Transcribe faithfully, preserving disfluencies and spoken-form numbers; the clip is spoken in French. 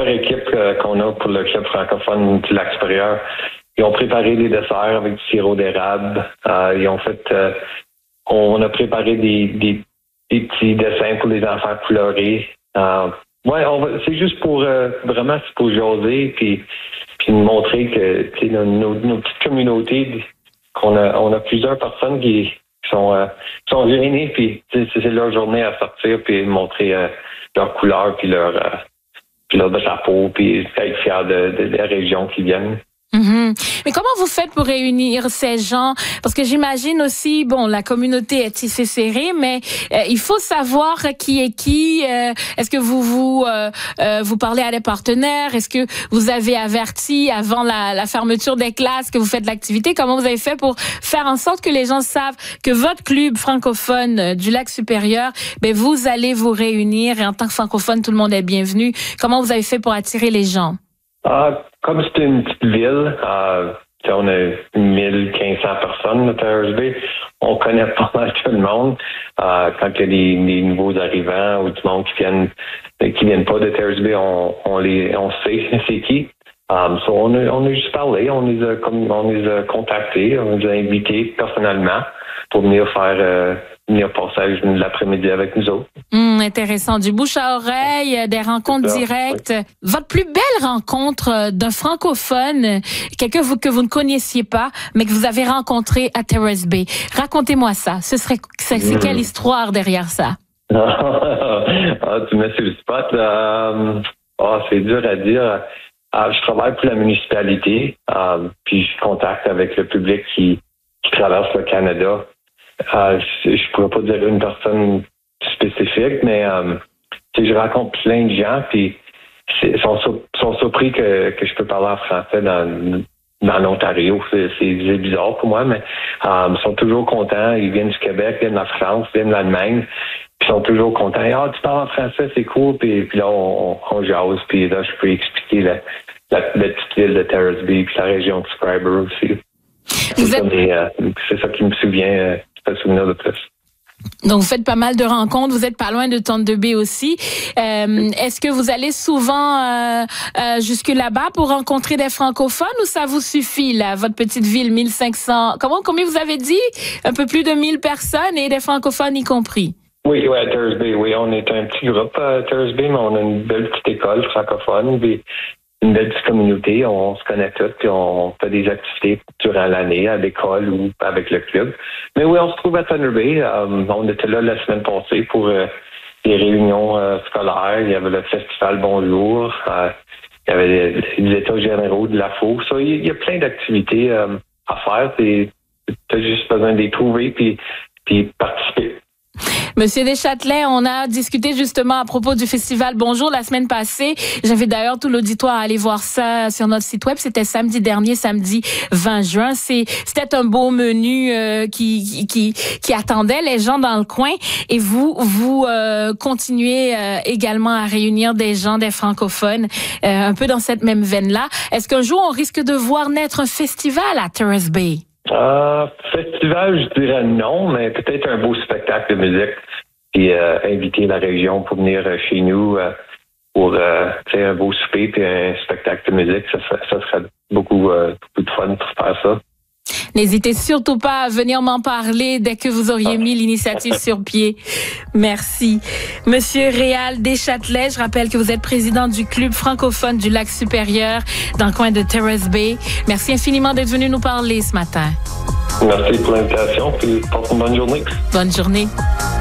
équipe euh, qu'on a pour le club francophone du Lac-Supérieur. Ils ont préparé des desserts avec du sirop d'érable. Euh, ils ont fait, euh, on a préparé des, des, des petits dessins pour les enfants colorés. Euh, ouais, on va, c'est juste pour euh, vraiment c'est pour jaser puis puis montrer que tu sais, nos, nos, nos petites communautés, qu'on a, on a plusieurs personnes qui sont euh, sont réunies puis c'est, c'est leur journée à sortir puis montrer euh, leur couleur puis leur euh, puis leur drapeau puis être fiers de, de, de la région qui viennent. Mm-hmm. Mais comment vous faites pour réunir ces gens? Parce que j'imagine aussi, bon, la communauté est tissée serrée, mais euh, il faut savoir qui est qui. Euh, est-ce que vous vous euh, euh, vous parlez à des partenaires? Est-ce que vous avez averti avant la, la fermeture des classes que vous faites l'activité? Comment vous avez fait pour faire en sorte que les gens savent que votre club francophone du Lac-Supérieur, ben vous allez vous réunir et en tant que francophone, tout le monde est bienvenu. Comment vous avez fait pour attirer les gens? Uh, comme c'est une petite ville, uh, on a mille quinze cents personnes à Terrace-Bay, on connaît pas mal tout le monde. Uh, quand il y a des, des nouveaux arrivants ou du monde qui viennent qui viennent pas de Terrace-Bay, on, on les on sait c'est qui. Um, so on a on a juste parlé, on les a comme on les a contactés, on les a invités personnellement pour venir faire euh, venir passer l'après-midi avec nous autres. Hum, intéressant. Du bouche à oreille, des rencontres Ça, directes. Oui. Votre plus belle rencontre d'un francophone, quelqu'un que vous ne connaissiez pas, mais que vous avez rencontré à Terrace Bay. Racontez-moi ça. Ce serait, c'est, c'est quelle histoire derrière ça? Ah, tu mets sur le spot. Euh, oh, c'est dur à dire. Euh, je travaille pour la municipalité, euh, puis je contacte avec le public qui, qui traverse le Canada. Euh, je, je pourrais pas dire une personne spécifique, mais euh, tu sais, je rencontre plein de gens, puis ils sont, sont surpris que, que je peux parler en français dans, dans l'Ontario. C'est, c'est bizarre pour moi, mais euh, ils sont toujours contents. Ils viennent du Québec, ils viennent de la France, ils viennent de l'Allemagne. Puis ils sont toujours contents. Ah, tu parles en français, c'est cool. Puis, puis là, on, on jase. Puis là, je peux expliquer la, la, la petite ville de Terrace Bay, puis la région de Scarborough aussi. C'est, Vous ça, êtes... mais, euh, c'est ça qui me souvient, euh, qui me souvenir de plus. Donc, vous faites pas mal de rencontres. Vous êtes pas loin de Thunder Bay aussi. Euh, est-ce que vous allez souvent euh, euh, jusque là-bas pour rencontrer des francophones ou ça vous suffit, là, votre petite ville, mille cinq cents? Comment, combien vous avez dit? Un peu plus de mille personnes et des francophones y compris? Oui, oui, à Terrace Bay, oui. On est un petit groupe à Terrace Bay, mais on a une belle petite école francophone, puis une belle petite communauté. On se connaît tous, puis on fait des activités durant l'année à l'école ou avec le club. Mais oui, on se trouve à Thunder Bay. Um, on était là la semaine passée pour euh, des réunions euh, scolaires. Il y avait le festival Bonjour. Euh, il y avait les, les états généraux de la Faux. So, il y a plein d'activités euh, à faire. Tu as juste besoin de les trouver puis, puis participer. Monsieur Deschâtelet, on a discuté justement à propos du festival Bonjour la semaine passée. J'avais d'ailleurs tout l'auditoire à aller voir ça sur notre site web. C'était samedi dernier, samedi vingt juin. C'est, c'était un beau menu euh, qui, qui, qui attendait les gens dans le coin. Et vous, vous euh, continuez euh, également à réunir des gens, des francophones, euh, un peu dans cette même veine-là. Est-ce qu'un jour, on risque de voir naître un festival à Terrace Bay? Euh, festival, je dirais non, mais peut-être un beau spectacle de musique. Puis euh, inviter la région pour venir euh, chez nous euh, pour euh, un beau souper puis un spectacle de musique. Ça, ça, ça serait beaucoup, euh, beaucoup de fun pour faire ça. N'hésitez surtout pas à venir m'en parler dès que vous auriez mis l'initiative sur pied. Merci. Monsieur Réal Deschâtelet, je rappelle que vous êtes président du club francophone du Lac-Supérieur dans le coin de Terrace Bay. Merci infiniment d'être venu nous parler ce matin. Merci pour l'invitation, puis passe une bonne journée. Bonne journée.